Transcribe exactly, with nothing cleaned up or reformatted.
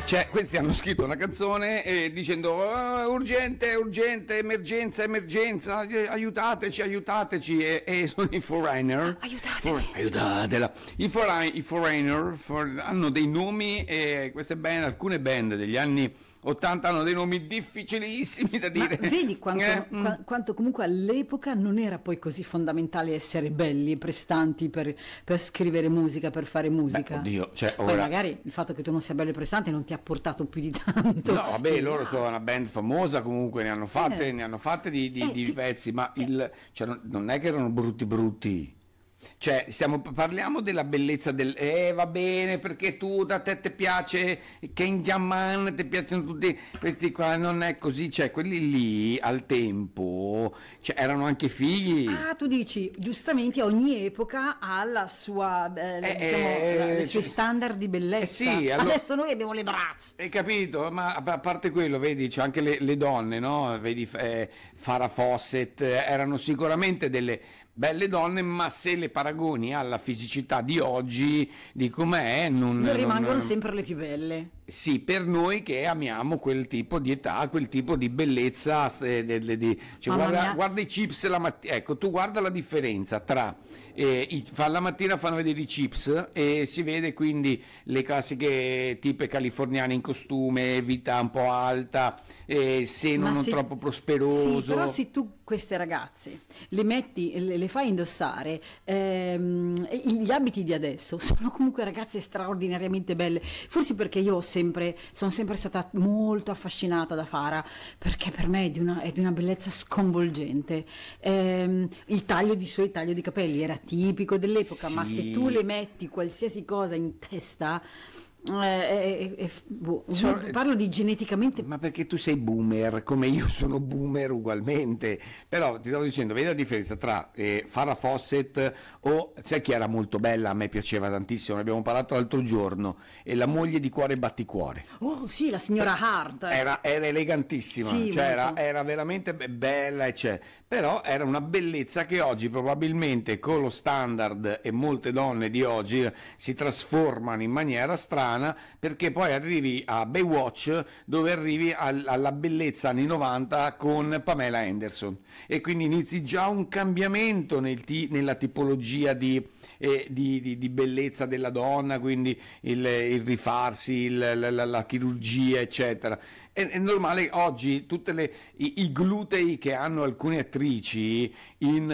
Cioè, questi hanno scritto una canzone eh, dicendo oh, urgente, urgente, emergenza, emergenza, eh, aiutateci, aiutateci, e, e sono i Foreigner. Aiutatemi. For, aiutatela. I, foreign, i Foreigner for, hanno dei nomi, e queste band, alcune band degli anni ottanta hanno dei nomi difficilissimi da dire. Ma vedi quanto, Eh, qua- quanto comunque all'epoca non era poi così fondamentale essere belli e prestanti per, per scrivere musica, per fare musica. Beh, oddio, cioè, Poi ora- magari il fatto che tu non sia bello e prestante non ti ha portato più di tanto. No, vabbè, E- loro sono una band famosa, comunque ne hanno fatte, Eh. ne hanno fatte di, di- Eh, di ti- pezzi, ma il, cioè, non, non è che erano brutti brutti. Cioè, stiamo, parliamo della bellezza del eh va bene perché tu da te ti piace Ken Jaman, ti piacciono tutti questi qua, non è così, cioè quelli lì al tempo cioè, erano anche fighi. Ah, tu dici, giustamente ogni epoca ha la sua, eh, Eh, diciamo, eh, la- le sue cioè- standard di bellezza. Eh sì, allora- Adesso noi abbiamo le brazze. Hai capito? Ma a a parte quello, vedi, c'è anche le, le donne, no? Vedi eh, Farrah Fawcett, eh, erano sicuramente delle belle donne, ma se le paragoni alla fisicità di oggi, di com'è, non, Non rimangono non- sempre le più belle. Sì, per noi che amiamo quel tipo di età, quel tipo di bellezza, eh, de- de- di- cioè, Mamma guarda, mia. guarda i chips la mattina, ecco, tu guarda la differenza tra, eh, i- fa- la mattina fanno vedere i chips e si vede quindi le classiche tipe californiane in costume, vita un po' alta, eh, seno Ma non se- troppo prosperoso. Sì, però se tu queste ragazze le metti, le, le fai indossare, ehm, e gli abiti di adesso sono comunque ragazze straordinariamente belle, forse perché io ho sempre, sono sempre stata molto affascinata da Farah, perché per me è di una, è di una bellezza sconvolgente. Ehm, il taglio di suoi taglio di capelli era tipico dell'epoca, ma Sì. se tu le metti qualsiasi cosa in testa, eh, eh, eh, boh, Sono- parlo di geneticamente. Ma perché tu sei boomer, come io sono boomer ugualmente. Però ti stavo dicendo, vedi la differenza tra eh, Farrah Fawcett o, sai chi era molto bella, a me piaceva tantissimo, ne abbiamo parlato l'altro giorno, e la moglie di Cuore e Batticuore. Oh sì, la signora Hart. Era, era elegantissima, Sì, cioè era, molto. era veramente be- bella, e c'è. Però era una bellezza che oggi probabilmente con lo standard, e molte donne di oggi si trasformano in maniera strana, perché poi arrivi a Baywatch dove arrivi al- alla bellezza anni novanta con Pamela Anderson, e quindi inizi già un cambiamento nel ti- nella tipologia di, eh, di- di- di bellezza della donna, quindi il, il rifarsi, il- la, la- la chirurgia, eccetera. È, è normale oggi tutti i, i glutei che hanno alcune attrici in